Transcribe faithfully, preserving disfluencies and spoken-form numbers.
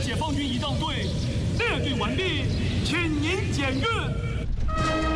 解放军仪仗队列队完毕，请您检阅。